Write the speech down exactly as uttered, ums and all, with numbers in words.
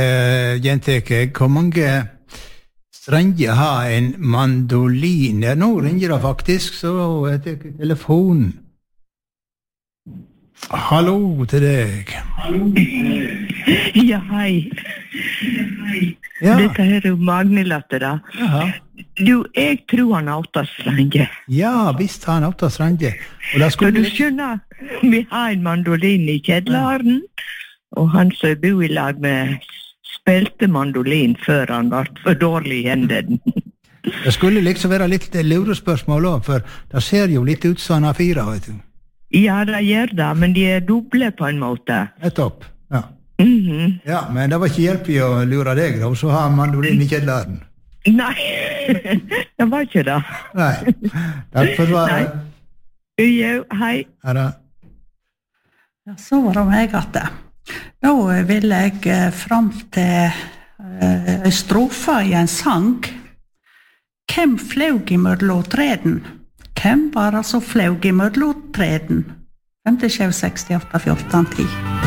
Uh, Jenteke, hvor mange strenger har en mandolin? Ja, nå ringer det faktisk, så jeg tar telefonen. Hallo til deg. Ja, hei. Ja. Dette her er jo Magnelatter da. Jaha. Du, jeg tror han har åtta strenger. Ja, visst har han åtta strenger. Og da For skulle du skjønner, vi har en mandolin i kjedlaren, og han som bor i lag med spilte mandolin før han var for dårlig i hendene. Det skulle liksom være litt lurespørsmål også, for det ser jo litt ut som han har fire, vet du. Ja, det gjør det, men de er doble på en måte. Nettopp, ja. Mhm. Ja, men det var ikke hjelp i å lure deg, da, så har han mandolin i kjedlaren. Nei, det var ikke det. Nei, takk for svaret. Jo, hei. Ha det. Ja, så var det meg at det. Nå vil jeg fram til uh, en strofe i en sang. Hvem flaug i mødlåtreden? Hvem var det som flaug i mødlåtreden? fem sju seks åtte fjorten ti